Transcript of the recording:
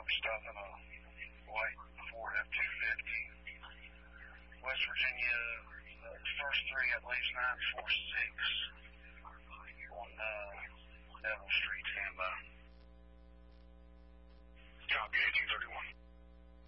stop in a white Ford F-250. West Virginia, first three, I believe, is 946 on Neville Street.